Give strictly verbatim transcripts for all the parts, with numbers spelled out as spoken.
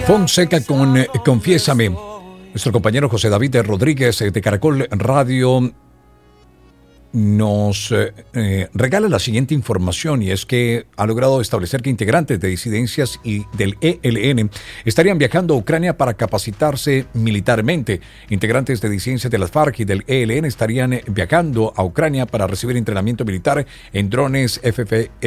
Fonseca con eh, Confiésame. Nuestro compañero José David Rodríguez eh, de Caracol Radio nos eh, eh, regala la siguiente información, y es que ha logrado establecer que integrantes de disidencias y del E L N estarían viajando a Ucrania para capacitarse militarmente. Integrantes de disidencias de las FARC y del E L N estarían viajando a Ucrania para recibir entrenamiento militar en drones F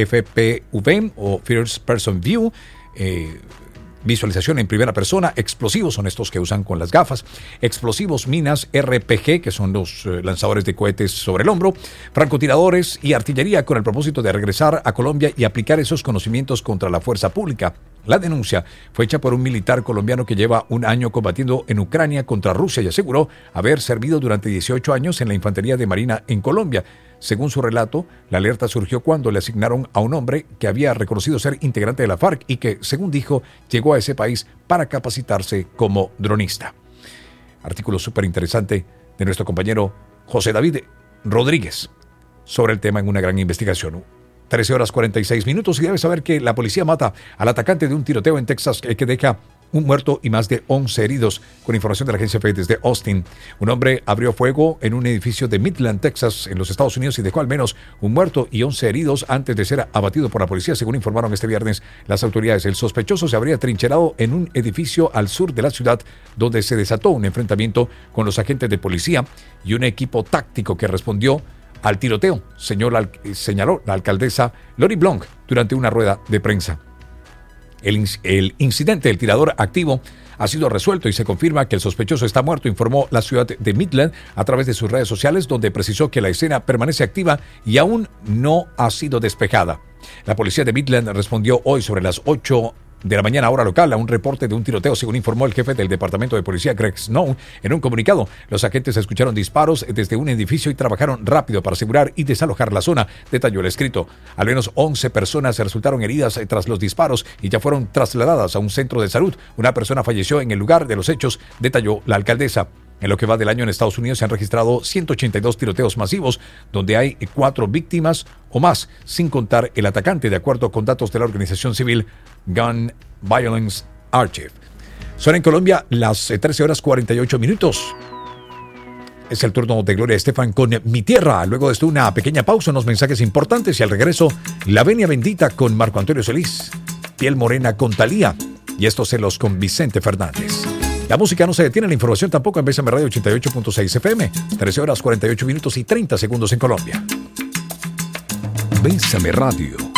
P V o First Person View, eh, visualización en primera persona, explosivos, son estos que usan con las gafas, explosivos, minas, R P G, que son los eh, lanzadores de cohetes sobre el hombro, francotiradores y artillería, con el propósito de regresar a Colombia y aplicar esos conocimientos contra la fuerza pública. La denuncia fue hecha por un militar colombiano que lleva un año combatiendo en Ucrania contra Rusia y aseguró haber servido durante dieciocho años en la Infantería de Marina en Colombia. Según su relato, la alerta surgió cuando le asignaron a un hombre que había reconocido ser integrante de la FARC y que, según dijo, llegó a ese país para capacitarse como dronista. Artículo súper interesante de nuestro compañero José David Rodríguez sobre el tema en una gran investigación. trece horas cuarenta y seis minutos, y debes saber que la policía mata al atacante de un tiroteo en Texas que, que deja un muerto y más de once heridos. Con información de la agencia F desde Austin, un hombre abrió fuego en un edificio de Midland, Texas, en los Estados Unidos, y dejó al menos un muerto y once heridos antes de ser abatido por la policía, según informaron este viernes las autoridades. El sospechoso se habría trincherado en un edificio al sur de la ciudad, donde se desató un enfrentamiento con los agentes de policía y un equipo táctico que respondió al tiroteo, señaló, señaló la alcaldesa Lori Blanc durante una rueda de prensa. El, el incidente del tirador activo ha sido resuelto y se confirma que el sospechoso está muerto, informó la ciudad de Midland a través de sus redes sociales, donde precisó que la escena permanece activa y aún no ha sido despejada. La policía de Midland respondió hoy sobre las ocho de la mañana hora local a un reporte de un tiroteo, según informó el jefe del departamento de policía, Greg Snow, en un comunicado. Los agentes escucharon disparos desde un edificio y trabajaron rápido para asegurar y desalojar la zona, detalló el escrito. Al menos once personas resultaron heridas tras los disparos y ya fueron trasladadas a un centro de salud. Una persona falleció en el lugar de los hechos, detalló la alcaldesa. En lo que va del año en Estados Unidos se han registrado ciento ochenta y dos tiroteos masivos, donde hay cuatro víctimas o más, sin contar el atacante, de acuerdo con datos de la organización civil Gun Violence Archive. Son en Colombia las trece horas cuarenta y ocho minutos. Es el turno de Gloria Estefan con Mi Tierra. Luego de esto, una pequeña pausa, unos mensajes importantes, y al regreso, La Venia Bendita con Marco Antonio Solís, Piel Morena con Thalía, y estos celos con Vicente Fernández. La música no se detiene, la información tampoco, en B S M Radio ochenta y ocho punto seis F M. trece horas cuarenta y ocho minutos y treinta segundos en Colombia. B S M Radio